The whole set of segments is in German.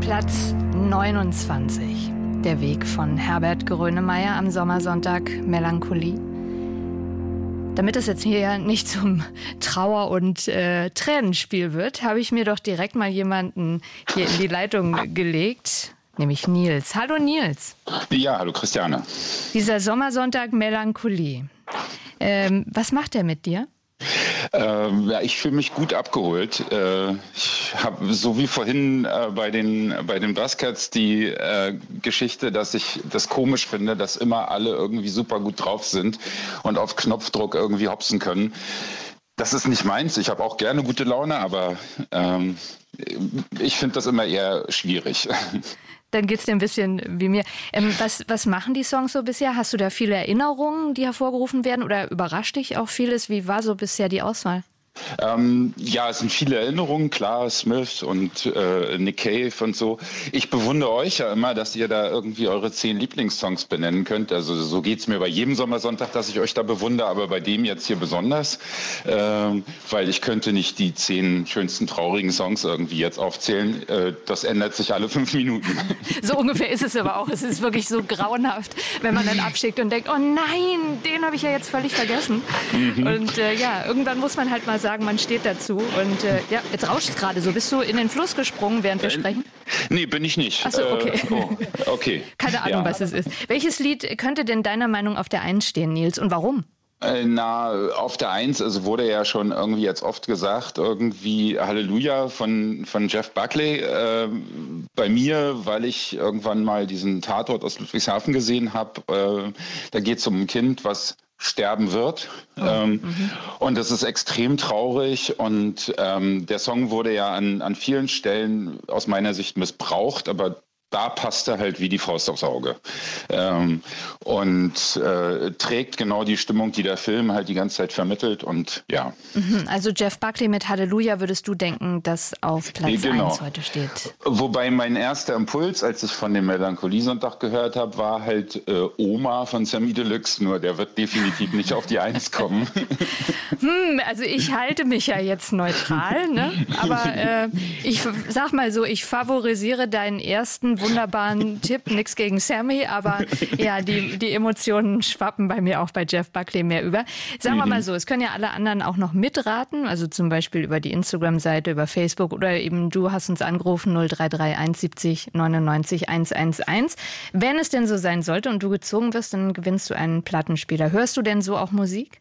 Platz 29. Der Weg von Herbert Grönemeyer am Sommersonntag, Melancholie. Damit es jetzt hier ja nicht zum Trauer- und Tränenspiel wird, habe ich mir doch direkt mal jemanden hier in die Leitung gelegt, nämlich Nils. Hallo Nils. Ja, hallo Christiane. Dieser Sommersonntag, Melancholie. Was macht der mit dir? Ja, ich fühle mich gut abgeholt. Ich habe so wie vorhin bei den Buzzcats die Geschichte, dass ich das komisch finde, dass immer alle irgendwie super gut drauf sind und auf Knopfdruck irgendwie hopsen können. Das ist nicht meins. Ich habe auch gerne gute Laune, aber ich finde das immer eher schwierig. Dann geht's dir ein bisschen wie mir. Was machen die Songs so bisher? Hast du da viele Erinnerungen, die hervorgerufen werden? Oder überrascht dich auch vieles? Wie war so bisher die Auswahl? Ja, es sind viele Erinnerungen, klar, Smith und Nick Cave und so. Ich bewundere euch ja immer, dass ihr da irgendwie eure 10 Lieblingssongs benennen könnt. Also so geht's mir bei jedem Sommersonntag, dass ich euch da bewundere, aber bei dem jetzt hier besonders, weil ich könnte nicht die 10 schönsten traurigen Songs irgendwie jetzt aufzählen. Das ändert sich alle 5 Minuten. So ungefähr ist es aber auch. Es ist wirklich so grauenhaft, wenn man dann abschickt und denkt, oh nein, den habe ich ja jetzt völlig vergessen. Und ja, irgendwann muss man halt mal sagen, man steht dazu. Und ja, jetzt rauscht es gerade so. Bist du in den Fluss gesprungen, während wir sprechen? Nee, bin ich nicht. Ach so, okay. Okay. Keine Ahnung, was es ist. Welches Lied könnte denn deiner Meinung auf der 1 stehen, Nils? Und warum? Na, auf der 1, also wurde ja schon irgendwie jetzt oft gesagt, irgendwie Halleluja von Jeff Buckley. Bei mir, weil ich irgendwann mal diesen Tatort aus Ludwigshafen gesehen habe, da geht es um ein Kind, was sterben wird. Und das ist extrem traurig und der Song wurde ja an vielen Stellen aus meiner Sicht missbraucht, aber da passt er halt wie die Faust aufs Auge und trägt genau die Stimmung, die der Film halt die ganze Zeit vermittelt und ja. Also Jeff Buckley mit Halleluja würdest du denken, dass auf Platz 1 heute steht? Wobei mein erster Impuls, als ich von dem Melancholie-Sonntag gehört habe, war halt Oma von Sammy Deluxe, nur der wird definitiv nicht auf die 1 kommen. Also ich halte mich ja jetzt neutral, ne? Aber ich sag mal so, ich favorisiere deinen ersten wunderbaren Tipp, nichts gegen Sammy, aber ja, die Emotionen schwappen bei mir auch bei Jeff Buckley mehr über. Sagen wir mal so, es können ja alle anderen auch noch mitraten, also zum Beispiel über die Instagram-Seite, über Facebook oder eben du hast uns angerufen 033 70 99 111. Wenn es denn so sein sollte und du gezogen wirst, dann gewinnst du einen Plattenspieler. Hörst du denn so auch Musik?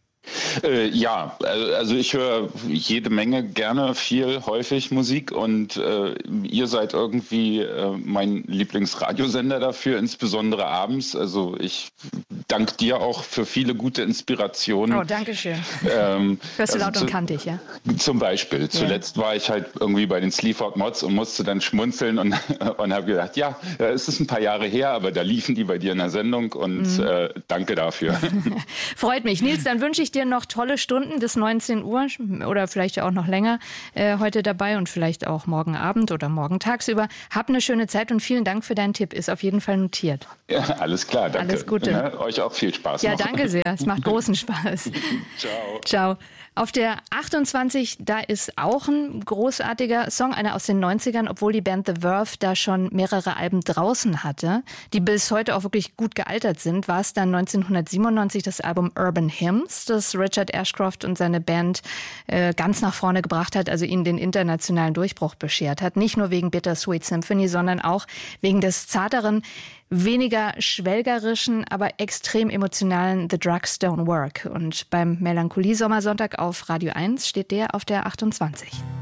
Ja, also ich höre jede Menge, gerne, viel, häufig Musik und ihr seid irgendwie mein Lieblingsradiosender dafür, insbesondere abends. Also ich danke dir auch für viele gute Inspirationen. Oh, danke schön. Hörst du laut und kantig, ja? Zum Beispiel. Zuletzt war ich halt irgendwie bei den Sleaford Mods und musste dann schmunzeln und habe gedacht, ja, es ist ein paar Jahre her, aber da liefen die bei dir in der Sendung und danke dafür. Freut mich. Nils, dann wünsche ich dir noch tolle Stunden bis 19 Uhr oder vielleicht auch noch länger heute dabei und vielleicht auch morgen Abend oder morgen tagsüber. Hab eine schöne Zeit und vielen Dank für deinen Tipp. Ist auf jeden Fall notiert. Ja, alles klar, danke. Alles Gute. Ja, euch auch viel Spaß. Ja, noch. Danke sehr. Es macht großen Spaß. Ciao. Ciao. Auf der 28, da ist auch ein großartiger Song, einer aus den 90ern, obwohl die Band The Verve da schon mehrere Alben draußen hatte, die bis heute auch wirklich gut gealtert sind, war es dann 1997 das Album Urban Hymns, das Richard Ashcroft und seine Band ganz nach vorne gebracht hat, also ihnen den internationalen Durchbruch beschert hat. Nicht nur wegen Bittersweet Symphony, sondern auch wegen des zarteren, weniger schwelgerischen, aber extrem emotionalen The Drugs Don't Work. Und beim Melancholie-Sommersonntag auf Radio 1 steht der auf der 28.